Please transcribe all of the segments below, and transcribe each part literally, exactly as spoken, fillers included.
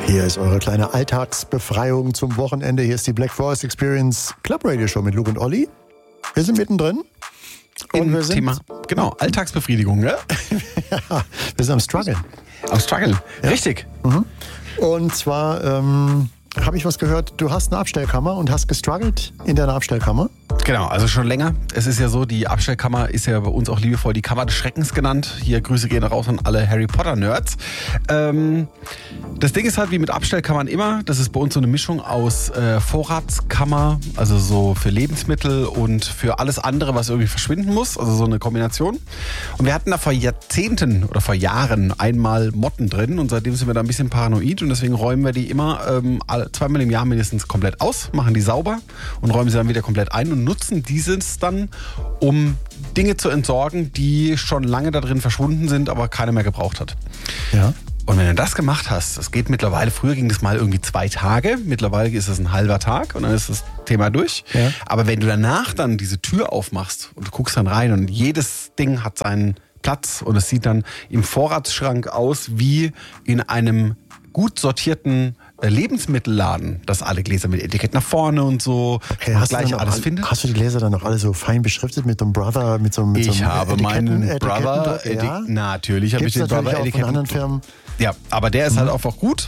Hier ist eure kleine Alltagsbefreiung zum Wochenende. Hier ist die Black Forest Experience Club Radio Show mit Luke und Olli. Wir sind mittendrin. Und Im wir sind Thema, genau, Alltagsbefriedigung, ne? Ja, wir sind am Struggle. Am Struggle, ja. Richtig. Mhm. Und zwar ähm, habe ich was gehört, du hast eine Abstellkammer und hast gestruggelt in deiner Abstellkammer. Genau, also schon länger. Es ist ja so, die Abstellkammer ist ja bei uns auch liebevoll die Kammer des Schreckens genannt. Hier Grüße gehen raus an alle Harry Potter Nerds. Ähm, das Ding ist halt wie mit Abstellkammern immer, das ist bei uns so eine Mischung aus äh, Vorratskammer, also so für Lebensmittel und für alles andere, was irgendwie verschwinden muss, also so eine Kombination. Und wir hatten da vor Jahrzehnten oder vor Jahren einmal Motten drin und seitdem sind wir da ein bisschen paranoid und deswegen räumen wir die immer ähm, zweimal im Jahr mindestens komplett aus, machen die sauber und räumen sie dann wieder komplett ein und nutzen dieses dann, um Dinge zu entsorgen, die schon lange da drin verschwunden sind, aber keiner mehr gebraucht hat. Ja. Und wenn du das gemacht hast, das geht mittlerweile, früher ging das mal irgendwie zwei Tage, mittlerweile ist es ein halber Tag und dann ist das Thema durch. Ja. Aber wenn du danach dann diese Tür aufmachst und du guckst dann rein und jedes Ding hat seinen Platz und es sieht dann im Vorratsschrank aus wie in einem gut sortierten Lebensmittelladen, dass alle Gläser mit Etikett nach vorne und so, okay, man hast gleich du alles all, findet. Hast du die Gläser dann noch alle so fein beschriftet mit so einem Brother, mit so einem mit Ich so einem habe Etiketten, meinen Etiketten, Brother, ja? Etik- natürlich habe ich Gibt's den natürlich Brother auch von Etiketten. anderen Firmen. Ja, aber der ist mhm. halt einfach gut.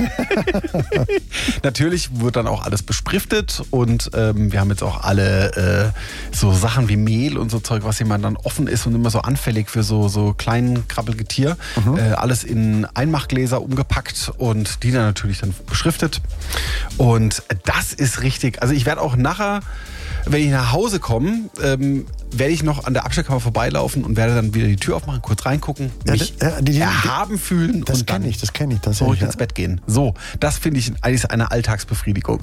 Natürlich wird dann auch alles bespriftet und ähm, wir haben jetzt auch alle äh, so Sachen wie Mehl und so Zeug, was jemand dann offen ist und immer so anfällig für so, so kleinen Krabbelgetier. Mhm. Äh, alles in Einmachgläser umgepackt und die dann natürlich dann beschriftet. Und das ist richtig, also ich werde auch nachher, wenn ich nach Hause komme, ähm, werde ich noch an der Abstellkammer vorbeilaufen und werde dann wieder die Tür aufmachen, kurz reingucken, ja, mich das, äh, die, die, erhaben fühlen das und dann kenn ich, das kenne ich, das zurück ja. ins Bett gehen. So, das finde ich eigentlich eine Alltagsbefriedigung.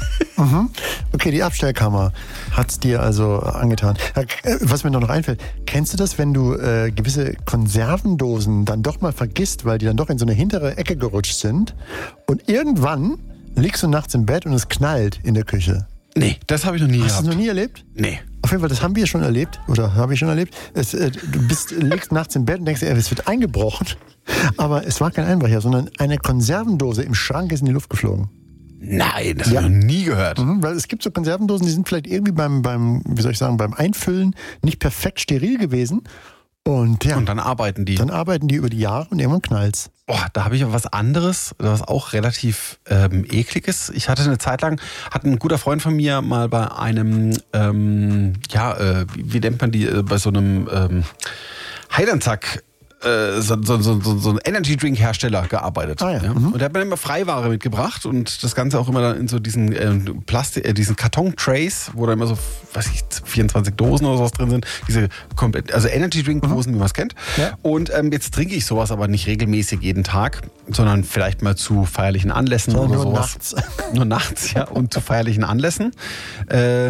Mhm. Okay, die Abstellkammer hat es dir also angetan. Was mir noch einfällt, kennst du das, wenn du äh, gewisse Konservendosen dann doch mal vergisst, weil die dann doch in so eine hintere Ecke gerutscht sind und irgendwann liegst du nachts im Bett und es knallt in der Küche? Nee, das habe ich noch nie Hast gehabt. du das noch nie erlebt? Nee. Auf jeden Fall, das haben wir schon erlebt, oder habe ich schon erlebt. Es, äh, du bist, liegst nachts im Bett und denkst dir, es wird eingebrochen. Aber es war kein Einbrecher, sondern eine Konservendose im Schrank ist in die Luft geflogen. Nein, das Ja. habe ich noch nie gehört. Mhm, weil es gibt so Konservendosen, die sind vielleicht irgendwie beim, beim, wie soll ich sagen, beim Einfüllen nicht perfekt steril gewesen. Und ja, Und dann arbeiten die. dann arbeiten die über die Jahre und irgendwann knallt's. Oh, da habe ich aber was anderes, was auch relativ ähm, eklig ist. Ich hatte eine Zeit lang, hat ein guter Freund von mir mal bei einem, ähm, ja, äh, wie, wie nennt man die, äh, bei so einem ähm, Heidanzack, äh, so, so, so, so ein Energy-Drink-Hersteller gearbeitet. Ah, ja. Ja? Mhm. Und der hat mir immer Freiware mitgebracht und das Ganze auch immer dann in so diesen äh, Plastik, äh, diesen Karton-Trays, wo da immer so, weiß ich, vierundzwanzig Dosen oder sowas drin sind. Diese komplett, also Energy-Drink-Dosen, mhm. wie man es kennt. Ja. Und ähm, jetzt trinke ich sowas aber nicht regelmäßig jeden Tag, sondern vielleicht mal zu feierlichen Anlässen So, oder nur sowas. nachts. Nur nachts, ja, und zu feierlichen Anlässen. Äh,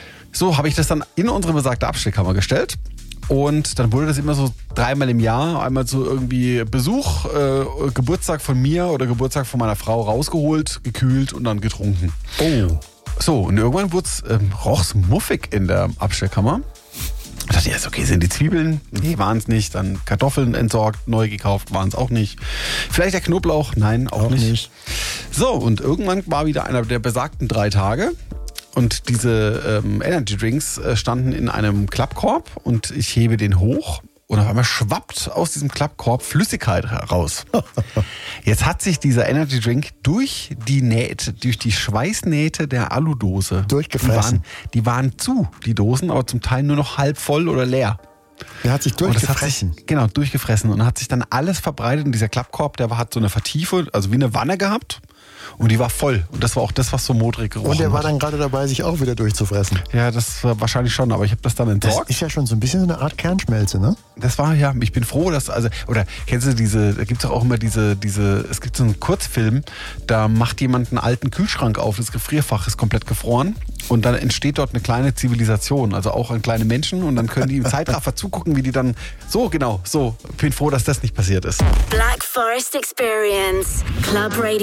so habe ich das dann in unsere besagte Abstellkammer gestellt. Und dann wurde das immer so dreimal im Jahr, einmal so irgendwie Besuch, äh, Geburtstag von mir oder Geburtstag von meiner Frau rausgeholt, gekühlt und dann getrunken. Oh. So, und irgendwann wurde es, ähm, roch's muffig in der Abstellkammer. Ich dachte, ja, ist okay, sind die Zwiebeln? Nee, waren es nicht. Dann Kartoffeln entsorgt, neu gekauft, waren es auch nicht. Vielleicht der Knoblauch? Nein, auch, Auch nicht. nicht. So, und irgendwann war wieder einer der besagten drei Tage. Und diese ähm, Energy Drinks äh, standen in einem Klappkorb und ich hebe den hoch und auf einmal schwappt aus diesem Klappkorb Flüssigkeit raus. Jetzt hat sich dieser Energy Drink durch die Nähte, durch die Schweißnähte der Aludose Durchgefressen. Die waren, die waren zu, die Dosen, aber zum Teil nur noch halb voll oder leer. Der hat sich Und das hat durchgefressen. sich, genau, durchgefressen und hat sich dann alles verbreitet. Und dieser Klappkorb, der hat so eine Vertiefung, also wie eine Wanne gehabt. Und die war voll. Und das war auch das, was so modrig gerochen hat. Und der war dann gerade dabei, sich auch wieder durchzufressen. Ja, das war wahrscheinlich schon, aber ich habe das dann entsorgt. Das ist ja schon so ein bisschen so eine Art Kernschmelze, ne? Das war, ja, ich bin froh, dass, also, oder kennst du diese, da gibt es auch immer diese, diese, es gibt so einen Kurzfilm, da macht jemand einen alten Kühlschrank auf, das Gefrierfach ist komplett gefroren und dann entsteht dort eine kleine Zivilisation, also auch an kleine Menschen und dann können die im Zeitraffer zugucken, wie die dann, so genau, so, bin froh, dass das nicht passiert ist. Black Forest Experience, Club Radio.